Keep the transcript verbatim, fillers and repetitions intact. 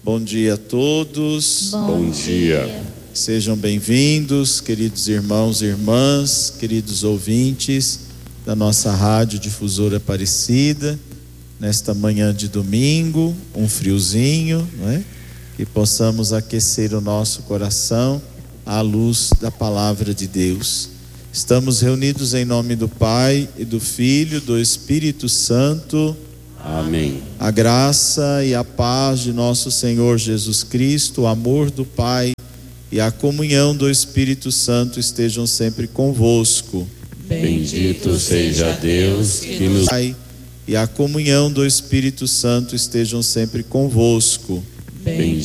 Bom dia a todos. Bom, Bom dia. dia. Sejam bem-vindos, queridos irmãos e irmãs, queridos ouvintes da nossa Rádio Difusora Aparecida, nesta manhã de domingo, um friozinho, não é? Que possamos aquecer o nosso coração à luz da Palavra de Deus. Estamos reunidos em nome do Pai e do Filho e do Espírito Santo. Amém. A graça e a paz de nosso Senhor Jesus Cristo, o amor do Pai e a comunhão do Espírito Santo estejam sempre convosco. Bendito seja Deus que nos... Pai e a comunhão do Espírito Santo estejam sempre convosco. Bendito